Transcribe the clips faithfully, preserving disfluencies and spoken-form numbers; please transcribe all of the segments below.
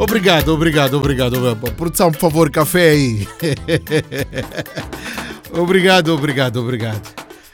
Obrigado, obrigado, obrigado. Produção, por favor, café aí. Obrigado, obrigado, obrigado.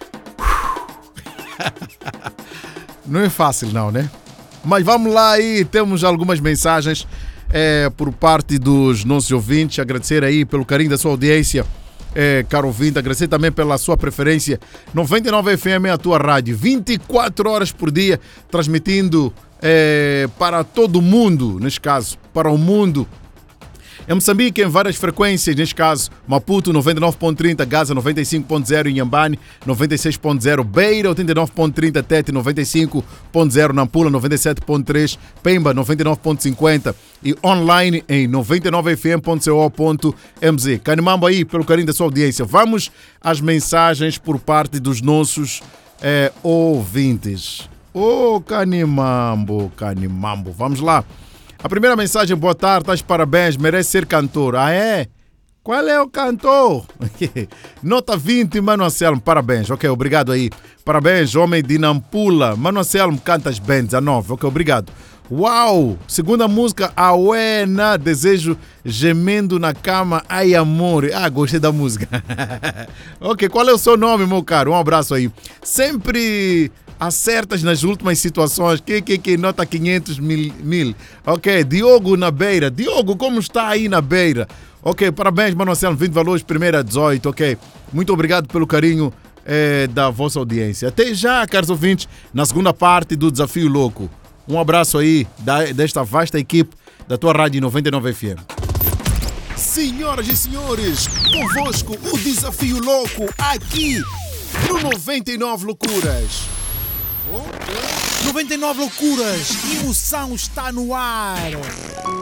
Não é fácil não, né? Mas vamos lá aí, temos algumas mensagens é, por parte dos nossos ouvintes. Agradecer aí pelo carinho da sua audiência, é, caro ouvinte. Agradecer também pela sua preferência. noventa e nove F M é a tua rádio, vinte e quatro horas por dia, transmitindo é, para todo mundo, neste caso, para o mundo. Em Moçambique, em várias frequências, neste caso, Maputo noventa e nove ponto trinta, Gaza noventa e cinco ponto zero, Inhambane noventa e seis ponto zero, Beira oitenta e nove ponto trinta, Tete noventa e cinco ponto zero, Nampula noventa e sete ponto três, Pemba noventa e nove ponto cinquenta e online em noventa e nove F M ponto co ponto m z. Canimambo aí, pelo carinho da sua audiência. Vamos às mensagens por parte dos nossos eh, ouvintes. Ô, oh, Canimambo, Canimambo, vamos lá. A primeira mensagem: boa tarde, estás parabéns, merece ser cantor. Ah, é? Qual é o cantor? Nota vinte, Mano Anselmo, parabéns. Ok, obrigado aí. Parabéns, homem de Nampula. Mano Anselmo, cantas bem, dezenove. Ok, obrigado. Uau! Segunda música, Auena, desejo gemendo na cama, ai amor. Ah, gostei da música. Ok, qual é o seu nome, meu caro? Um abraço aí. Sempre acertas nas últimas situações. Que, que, que, nota quinhentos mil, mil. Ok, Diogo na Beira. Diogo, como está aí na Beira? Ok, parabéns, Mano Anselmo, vinte valores, primeira a dezoito. Ok, muito obrigado pelo carinho eh, da vossa audiência. Até já, caros ouvintes, na segunda parte do Desafio Louco. Um abraço aí da, desta vasta equipe da tua Rádio noventa e nove F M. Senhoras e senhores, convosco o Desafio Louco aqui no noventa e nove Loucuras. Oh, noventa e nove Loucuras, emoção está no ar.